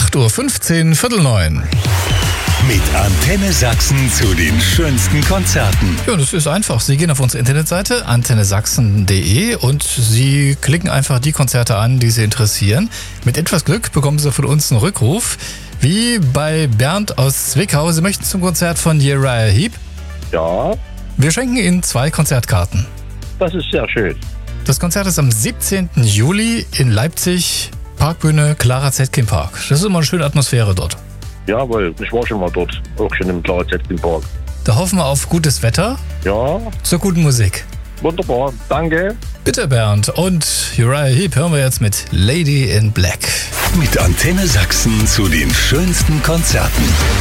8:15 Uhr, 8:45. Mit Antenne Sachsen zu den schönsten Konzerten. Ja, das ist einfach. Sie gehen auf unsere Internetseite antennesachsen.de und Sie klicken einfach die Konzerte an, die Sie interessieren. Mit etwas Glück bekommen Sie von uns einen Rückruf. Wie bei Bernd aus Zwickau. Sie möchten zum Konzert von Uriah Heep? Ja, Wir schenken Ihnen 2 Konzertkarten. das ist sehr schön. Das Konzert ist am 17. Juli in Leipzig, Parkbühne Clara Zetkin Park. Das ist immer eine schöne Atmosphäre dort. Jawohl, ich war schon mal dort, auch schon im Clara Zetkin Park. Da hoffen wir auf gutes Wetter Ja, zur guten Musik. wunderbar, danke. Bitte Bernd. Und Uriah Heep hören wir jetzt mit Lady in Black. Mit Antenne Sachsen zu den schönsten Konzerten.